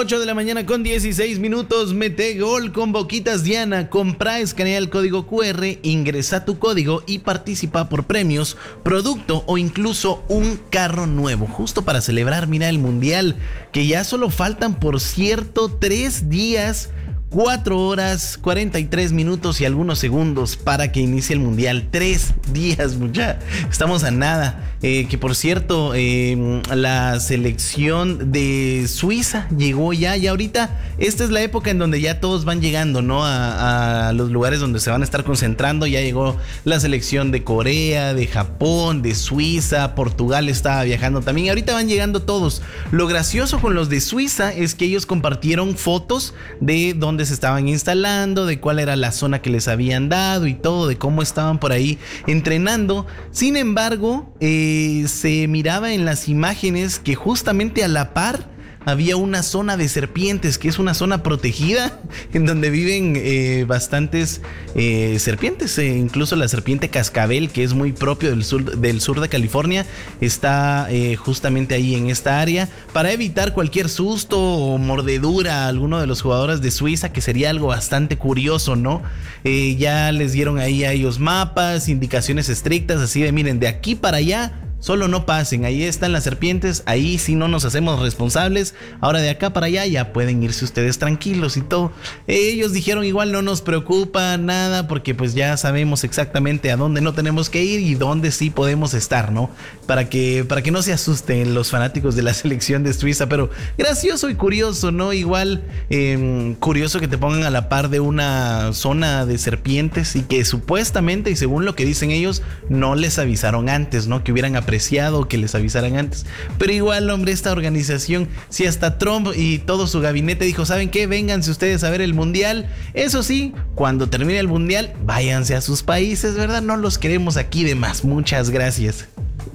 8 de la mañana con 16 minutos. Mete gol con Boquitas Diana. Compra, escanea el código QR, ingresa tu código y participa por premios, producto o incluso un carro nuevo. Justo para celebrar, mira, el Mundial, que ya solo faltan, por cierto, 3 días, 4 horas, 43 minutos y algunos segundos para que inicie el Mundial. 3 días, mucha. Estamos a nada. Que por cierto, la selección de Suiza llegó ya. Y ahorita esta es la época en donde ya todos van llegando, ¿no? A los lugares donde se van a estar concentrando. Ya llegó la selección de Corea, de Japón, de Suiza, Portugal estaba viajando también. Y ahorita van llegando todos. Lo gracioso con los de Suiza es que ellos compartieron fotos de dónde se estaban instalando, de cuál era la zona que les habían dado y todo, de cómo estaban por ahí entrenando. Sin embargo, se miraba en las imágenes que justamente a la par había una zona de serpientes, que es una zona protegida en donde viven bastantes serpientes. Incluso la serpiente cascabel, que es muy propio del sur de California, está justamente ahí en esta área para evitar cualquier susto o mordedura a alguno de los jugadores de Suiza, que sería algo bastante curioso, ¿no? Ya les dieron ahí a ellos mapas, indicaciones estrictas, así de miren, de aquí para allá solo no pasen, ahí están las serpientes, ahí sí no nos hacemos responsables. Ahora de acá para allá ya pueden irse ustedes tranquilos y todo. Ellos dijeron igual no nos preocupa nada, porque pues ya sabemos exactamente a dónde no tenemos que ir y dónde sí podemos estar, ¿no? Para que no se asusten los fanáticos de la selección de Suiza. Pero gracioso y curioso, ¿no? Igual curioso que te pongan a la par de una zona de serpientes y que supuestamente, y según lo que dicen ellos, no les avisaron antes, ¿no? Que hubieran apreciado que les avisaran antes. Pero igual, hombre, esta organización, si hasta Trump y todo su gabinete dijo, ¿saben qué? Vénganse ustedes a ver el Mundial. Eso sí, cuando termine el Mundial, váyanse a sus países, ¿verdad? No los queremos aquí de más. Muchas gracias.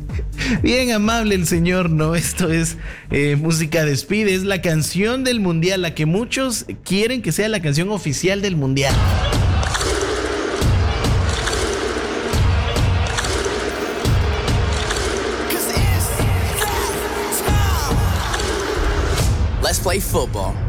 Bien amable el señor, ¿no? Esto es Música Despide. Es la canción del Mundial, la que muchos quieren que sea la canción oficial del Mundial. Let's play football.